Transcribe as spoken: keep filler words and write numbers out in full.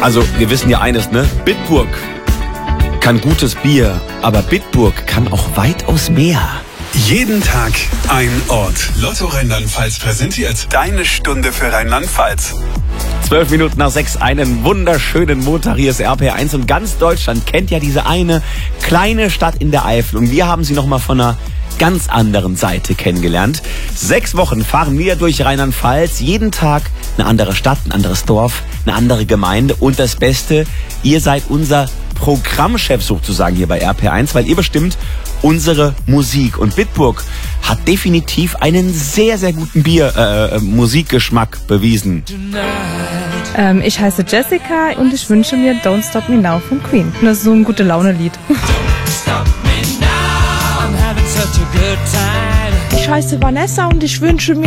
Also, wir wissen ja eines, ne? Bitburg kann gutes Bier, aber Bitburg kann auch weitaus mehr. Jeden Tag ein Ort. Lotto Rheinland-Pfalz präsentiert deine Stunde für Rheinland-Pfalz. Zwölf Minuten nach sechs, einen wunderschönen Montag. Hier ist R P R eins und ganz Deutschland kennt ja diese eine kleine Stadt in der Eifel. Und wir haben sie nochmal von einer ganz anderen Seite kennengelernt. Sechs Wochen fahren wir durch Rheinland-Pfalz. Jeden Tag eine andere Stadt, ein anderes Dorf, eine andere Gemeinde. Und das Beste, ihr seid unser Programmchef sozusagen hier bei R P R eins, weil ihr bestimmt unsere Musik. Und Bitburg hat definitiv einen sehr, sehr guten Bier, äh, Musikgeschmack bewiesen. Ähm, ich heiße Jessica und ich wünsche mir Don't Stop Me Now von Queen. Das ist so ein gute Laune-Lied. Ich heiße Vanessa und ich wünsche mir